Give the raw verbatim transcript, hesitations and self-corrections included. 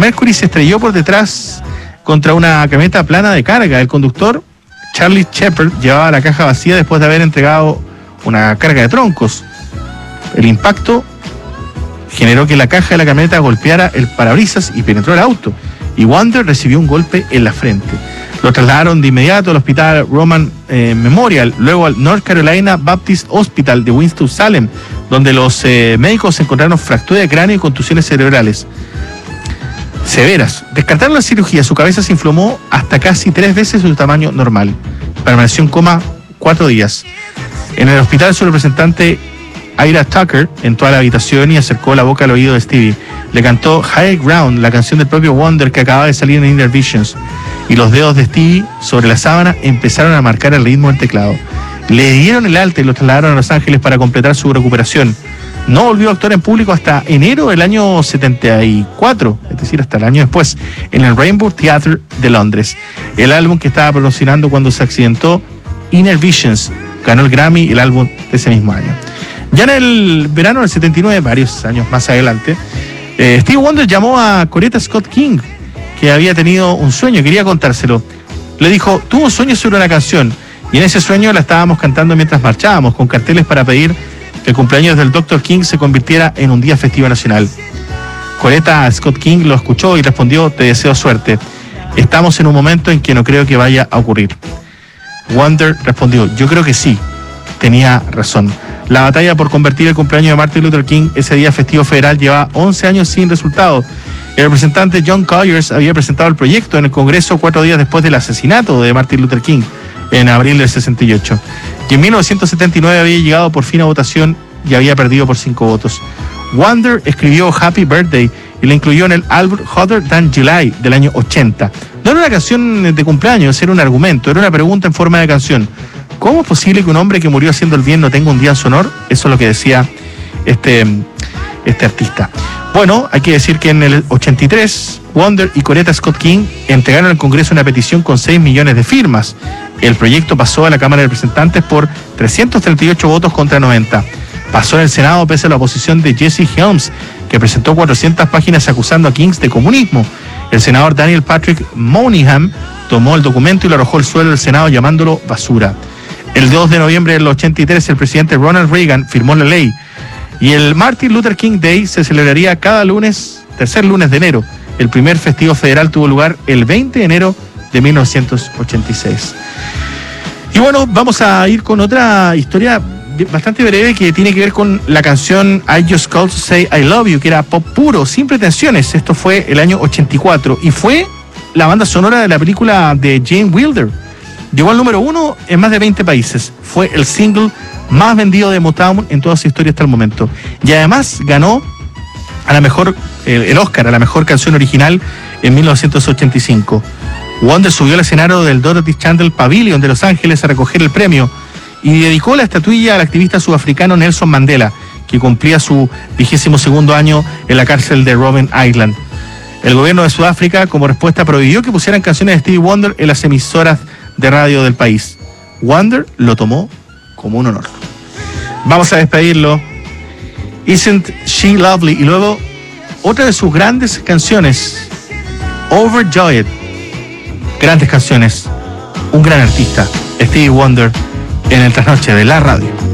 Mercury se estrelló por detrás contra una camioneta plana de carga. El conductor, Charlie Shepard, llevaba la caja vacía después de haber entregado una carga de troncos. El impacto generó que la caja de la camioneta golpeara el parabrisas y penetró el auto, y Wonder recibió un golpe en la frente. Lo trasladaron de inmediato al hospital Roman eh, Memorial, luego al North Carolina Baptist Hospital de Winston-Salem, donde los eh, médicos encontraron fractura de cráneo y contusiones cerebrales severas. Descartaron la cirugía, su cabeza se inflamó hasta casi tres veces su tamaño normal. Permaneció en coma cuatro días. En el hospital, su representante Ira Tucker entró a la habitación y acercó la boca al oído de Stevie. Le cantó High Ground, la canción del propio Wonder que acababa de salir en Inner Visions, y los dedos de Stevie sobre la sábana empezaron a marcar el ritmo del teclado. Le dieron el alta y lo trasladaron a Los Ángeles para completar su recuperación. No volvió a actuar en público hasta enero del año setenta y cuatro, es decir, hasta el año después, en el Rainbow Theatre de Londres. El álbum que estaba promocionando cuando se accidentó, Inner Visions, ganó el Grammy, el álbum de ese mismo año. Ya en el verano del setenta y nueve, varios años más adelante, eh, Stevie Wonder llamó a Coretta Scott King, que había tenido un sueño, quería contárselo. Le dijo, tuvo un sueño sobre una canción, y en ese sueño la estábamos cantando mientras marchábamos, con carteles para pedir que el cumpleaños del doctor King se convirtiera en un día festivo nacional. Coretta Scott King lo escuchó y respondió, te deseo suerte. Estamos en un momento en que no creo que vaya a ocurrir. Wonder respondió, yo creo que sí, tenía razón. La batalla por convertir el cumpleaños de Martin Luther King ese día festivo federal lleva once años sin resultado. El representante John Colliers había presentado el proyecto en el Congreso cuatro días después del asesinato de Martin Luther King, en abril del sesenta y ocho. Y en mil novecientos setenta y nueve había llegado por fin a votación y había perdido por cinco votos. Wonder escribió Happy Birthday y la incluyó en el álbum Hotter Than July del año ochenta. No era una canción de cumpleaños, era un argumento, era una pregunta en forma de canción. ¿Cómo es posible que un hombre que murió haciendo el bien no tenga un día en su honor? Eso es lo que decía este, este artista. Bueno, hay que decir que en el ochenta y tres, Wonder y Coretta Scott King entregaron al Congreso una petición con seis millones de firmas. El proyecto pasó a la Cámara de Representantes por trescientos treinta y ocho votos contra noventa. Pasó en el Senado pese a la oposición de Jesse Helms, que presentó cuatrocientas páginas acusando a King de comunismo. El senador Daniel Patrick Moynihan tomó el documento y lo arrojó al suelo del Senado llamándolo basura. El dos de noviembre del ochenta y tres, el presidente Ronald Reagan firmó la ley y el Martin Luther King Day se celebraría cada lunes, tercer lunes de enero. El primer festivo federal tuvo lugar el veinte de enero de mil novecientos ochenta y seis. Y bueno, vamos a ir con otra historia bastante breve que tiene que ver con la canción I Just Called to Say I Love You, que era pop puro, sin pretensiones. Esto fue el año ochenta y cuatro y fue la banda sonora de la película de Jane Wilder. Llegó al número uno en más de veinte países. Fue el single más vendido de Motown en toda su historia hasta el momento. Y además ganó a la mejor, el, el Oscar a la mejor canción original en mil novecientos ochenta y cinco. Wonder subió al escenario del Dorothy Chandler Pavilion de Los Ángeles a recoger el premio y dedicó la estatuilla al activista sudafricano Nelson Mandela, que cumplía su vigésimo segundo año en la cárcel de Robben Island. El gobierno de Sudáfrica, como respuesta, prohibió que pusieran canciones de Stevie Wonder en las emisoras de radio del país. Wonder lo tomó como un honor. Vamos a despedirlo. Isn't She Lovely? Y luego otra de sus grandes canciones, Overjoyed. Grandes canciones. Un gran artista, Stevie Wonder, en el trasnoche de la radio.